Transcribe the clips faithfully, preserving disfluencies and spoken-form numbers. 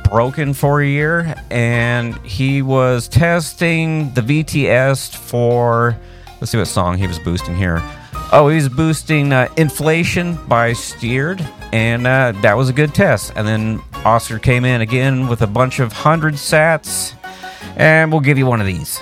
broken for a year, and he was testing the V T S for, let's see what song he was boosting here. Oh, he was boosting uh, Inflation by Steered, and uh, that was a good test. And then Oscar came in again with a bunch of one hundred sats, and we'll give you one of these.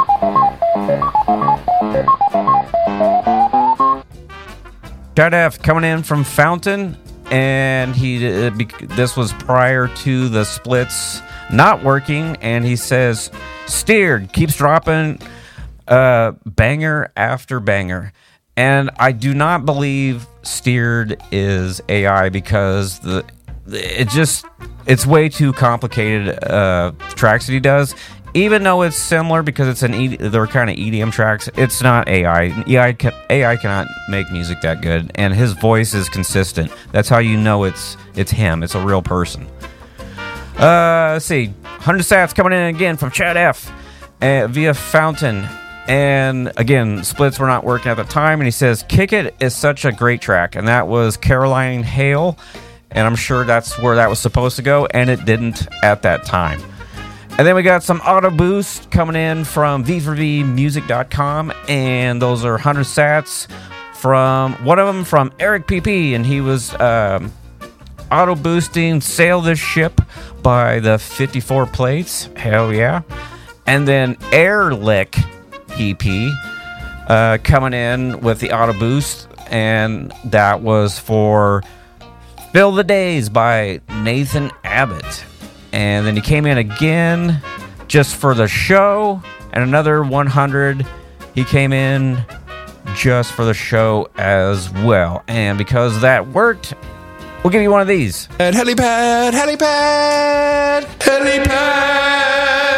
Chad F coming in from Fountain, and he uh, this was prior to the splits not working, and he says Steered keeps dropping uh, banger after banger. And I do not believe Steered is A I because the it just it's way too complicated uh, tracks that he does. Even though it's similar because it's an e- they're kind of E D M tracks, it's not A I. A I, can, A I cannot make music that good, and his voice is consistent. That's how you know it's it's him. It's a real person. Uh, let's see, one hundred sats coming in again from Chad F uh, via Fountain. And again, splits were not working at the time, and he says, Kick It is such a great track, and that was Caroline Hale, and I'm sure that's where that was supposed to go, and it didn't at that time. And then we got some auto boost coming in from V four V music dot com, and those are one hundred sats from, one of them from Eric P P, and he was um, auto boosting Sail This Ship by the fifty-four Plates, hell yeah. And then Airlick E P uh, coming in with the auto boost, and that was for Fill the Days by Nathan Abbott. And then he came in again just for the show, and another one hundred he came in just for the show as well. And because that worked, we'll give you one of these. Helipad, helipad, helipad.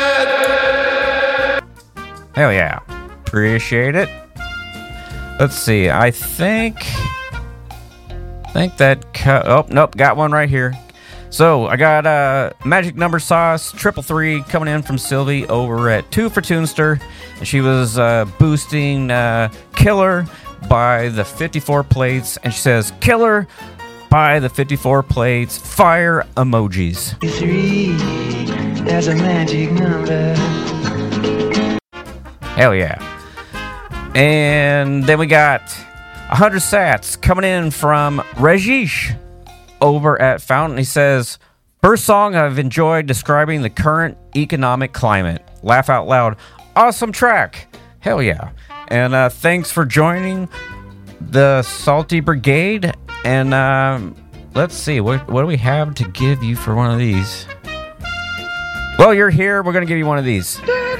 Hell yeah. Appreciate it. Let's see. I think... I think that... Co- oh, nope. Got one right here. So, I got uh, Magic Number Sauce, Triple Three, coming in from Sylvie over at Two for Tunester. And she was uh, boosting uh, Killer by the fifty-four Plates. And she says, Killer by the fifty-four Plates, fire emojis. Three, that's a magic number. Hell yeah. And then we got one hundred sats coming in from Rajesh over at Fountain. He says, first song I've enjoyed describing the current economic climate. Laugh out loud. Awesome track. Hell yeah. And uh, thanks for joining the Salty Brigade. And um, let's see, what, what do we have to give you for one of these? Well, you're here. We're going to give you one of these.